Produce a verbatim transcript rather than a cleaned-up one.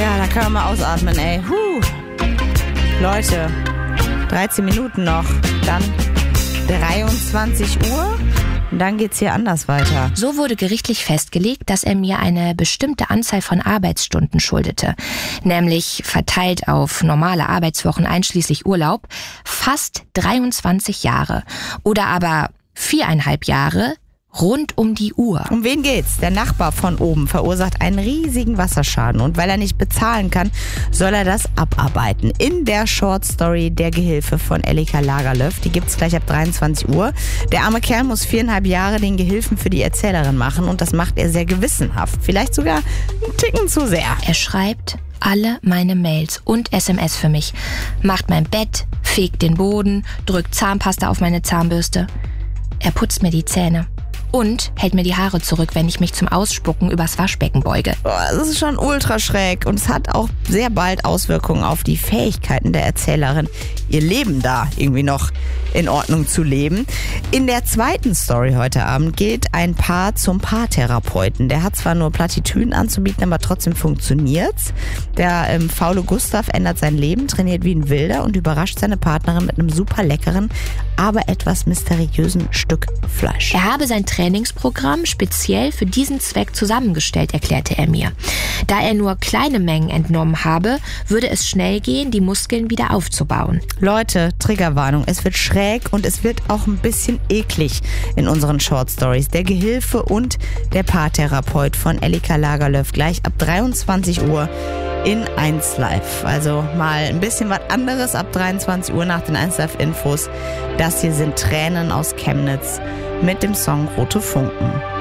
Ja, da können wir mal ausatmen, ey. Huh. Leute, dreizehn Minuten noch, dann dreiundzwanzig Uhr und dann geht's hier anders weiter. So wurde gerichtlich festgelegt, dass er mir eine bestimmte Anzahl von Arbeitsstunden schuldete. Nämlich verteilt auf normale Arbeitswochen einschließlich Urlaub fast dreiundzwanzig Jahre. Oder aber viereinhalb Jahre rund um die Uhr. Um wen geht's? Der Nachbar von oben verursacht einen riesigen Wasserschaden und weil er nicht bezahlen kann, soll er das abarbeiten. In der Short Story Der Gehilfe von Elika Lagerlöf, die gibt's gleich ab dreiundzwanzig Uhr. Der arme Kerl muss viereinhalb Jahre den Gehilfen für die Erzählerin machen und das macht er sehr gewissenhaft. Vielleicht sogar einen Ticken zu sehr. Er schreibt alle meine Mails und S M S für mich, macht mein Bett, fegt den Boden, drückt Zahnpasta auf meine Zahnbürste. Er putzt mir die Zähne. Und hält mir die Haare zurück, wenn ich mich zum Ausspucken übers Waschbecken beuge. Das ist schon ultra schräg und es hat auch sehr bald Auswirkungen auf die Fähigkeiten der Erzählerin, ihr Leben da irgendwie noch in Ordnung zu leben. In der zweiten Story heute Abend geht ein Paar zum Paartherapeuten. Der hat zwar nur Plattitüden anzubieten, aber trotzdem funktioniert's. Der ähm, faule Gustav ändert sein Leben, trainiert wie ein Wilder und überrascht seine Partnerin mit einem super leckeren, aber etwas mysteriösen Stück Fleisch. Er habe sein Trainingsprogramm speziell für diesen Zweck zusammengestellt, erklärte er mir. Da er nur kleine Mengen entnommen habe, würde es schnell gehen, die Muskeln wieder aufzubauen. Leute, Triggerwarnung, es wird schräg und es wird auch ein bisschen eklig in unseren Short Stories. Der Gehilfe und der Paartherapeut von Elika Lagerlöf gleich ab dreiundzwanzig Uhr in eins Live. Also mal ein bisschen was anderes ab dreiundzwanzig Uhr nach den eins Live Infos. Das hier sind Tränen aus Chemnitz mit dem Song Rote Funken.